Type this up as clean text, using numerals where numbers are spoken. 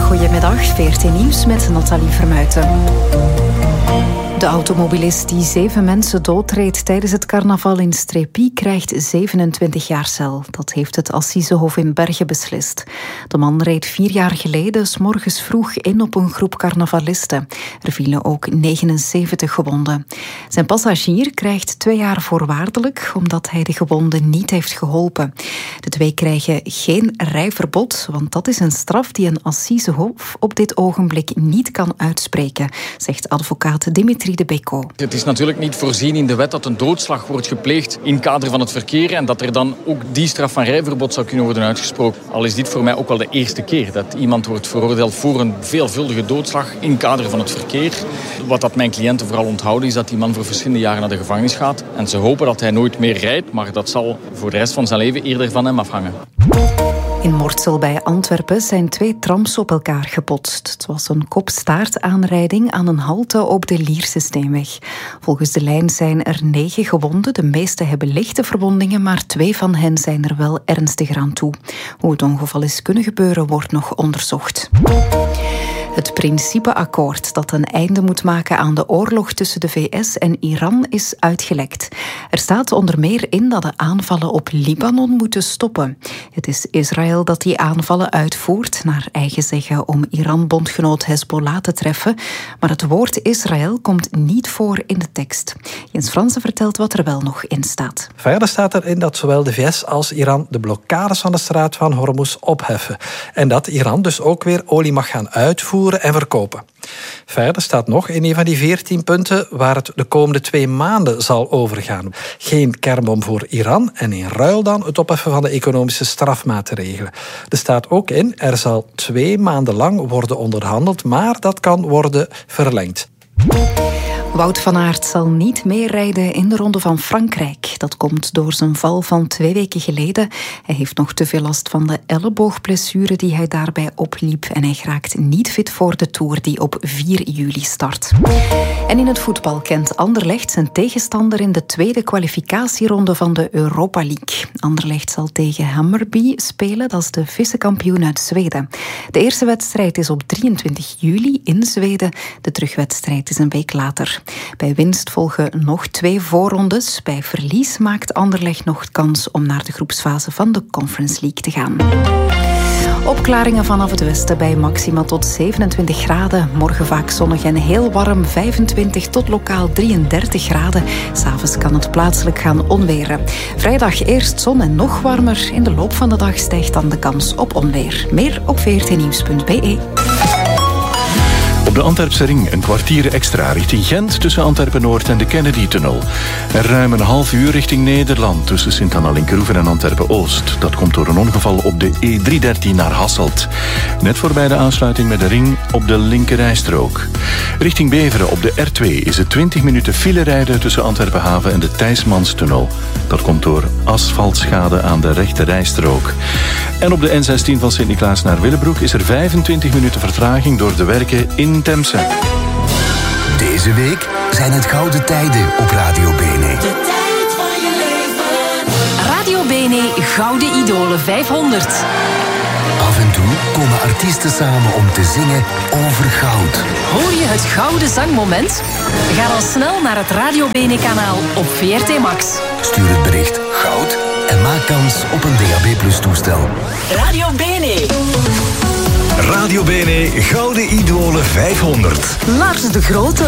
Goedemiddag, VRT Nieuws met Nathalie Vermuijten. De automobilist die 7 mensen doodreed tijdens het carnaval in Strépy krijgt 27 jaar cel. Dat heeft het Assisehof in Bergen beslist. De man reed 4 jaar geleden 's morgens vroeg in op een groep carnavalisten. Er vielen ook 79 gewonden. Zijn passagier krijgt 2 jaar voorwaardelijk omdat hij de gewonden niet heeft geholpen. De 2 krijgen geen rijverbod, want dat is een straf die een Assisehof op dit ogenblik niet kan uitspreken, zegt advocaat Dimitri de Becco. Het is natuurlijk niet voorzien in de wet dat een doodslag wordt gepleegd in het kader van het verkeer en dat er dan ook die straf van rijverbod zou kunnen worden uitgesproken. Al is dit voor mij ook wel de eerste keer dat iemand wordt veroordeeld voor een veelvuldige doodslag in het kader van het verkeer. Wat dat mijn cliënten vooral onthouden is dat die man voor verschillende jaren naar de gevangenis gaat. En ze hopen dat hij nooit meer rijdt, maar dat zal voor de rest van zijn leven eerder van hem afhangen. In Mortsel bij Antwerpen zijn 2 trams op elkaar gebotst. Het was een kop-staart-aanrijding aan een halte op de Lierse Steenweg. Volgens de lijn zijn er 9 gewonden. De meeste hebben lichte verwondingen, maar 2 van hen zijn er wel ernstiger aan toe. Hoe het ongeval is kunnen gebeuren, wordt nog onderzocht. Het principeakkoord dat een einde moet maken aan de oorlog tussen de VS en Iran is uitgelekt. Er staat onder meer in dat de aanvallen op Libanon moeten stoppen. Het is Israël dat die aanvallen uitvoert, naar eigen zeggen om Iran-bondgenoot Hezbollah te treffen. Maar het woord Israël komt niet voor in de tekst. Jens Fransen vertelt wat er wel nog in staat. Verder staat erin dat zowel de VS als Iran de blokkades van de straat van Hormuz opheffen. En dat Iran dus ook weer olie mag gaan uitvoeren en verkopen. Verder staat nog in een van die 14 punten waar het de komende 2 maanden zal overgaan. Geen kernbom voor Iran en in ruil dan het opheffen van de economische strafmaatregelen. Er staat ook in, er zal 2 maanden lang worden onderhandeld, maar dat kan worden verlengd. Wout van Aert zal niet meerijden in de Ronde van Frankrijk. Dat komt door zijn val van 2 weken geleden. Hij heeft nog te veel last van de elleboogblessure die hij daarbij opliep. En hij raakt niet fit voor de Tour die op 4 juli start. En in het voetbal kent Anderlecht zijn tegenstander in de 2e kwalificatieronde van de Europa League. Anderlecht zal tegen Hammarby spelen, dat is de vice-kampioen uit Zweden. De eerste wedstrijd is op 23 juli in Zweden. De terugwedstrijd is een week later. Bij winst volgen nog 2 voorrondes. Bij verlies maakt Anderlecht nog kans om naar de groepsfase van de Conference League te gaan. Opklaringen vanaf het westen bij maxima tot 27 graden. Morgen vaak zonnig en heel warm, 25 tot lokaal 33 graden. 'S Avonds kan het plaatselijk gaan onweren. Vrijdag eerst zon en nog warmer. In de loop van de dag stijgt dan de kans op onweer. Meer op vrtnieuws.be. Op de Antwerpse ring een kwartier extra richting Gent tussen Antwerpen-Noord en de Kennedy-tunnel. En ruim een half uur richting Nederland tussen Sint-Anna-Linkeroeven en Antwerpen-Oost. Dat komt door een ongeval op de E313 naar Hasselt. Net voorbij de aansluiting met de ring op de linkerrijstrook. Richting Beveren op de R2 is het 20 minuten file rijden tussen Antwerpen-Haven en de Thijsmanstunnel. Dat komt door asfaltschade aan de rechterrijstrook. En op de N16 van Sint-Niklaas naar Willebroek is er 25 minuten vertraging door de werken in Temse. Deze week zijn het gouden tijden op Radio Bene. De tijd van je leven. Radio Bene Gouden Idolen 500. Af en toe komen artiesten samen om te zingen over goud. Hoor je het gouden zangmoment? Ga dan snel naar het Radio Bene kanaal op VRT Max. Stuur het bericht goud en maak kans op een DAB+ toestel. Radio Bene. Radio Bene Gouden Idolen 500. Lars de Grote.